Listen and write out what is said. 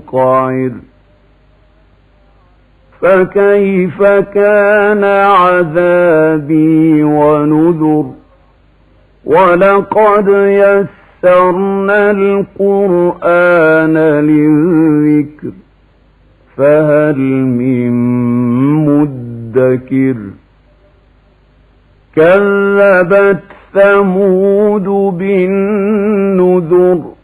منقعر فكيف كان عذابي ونذر ولقد يسرنا القرآن للذكر فهل من مدكر كذبت ثمود بالنذر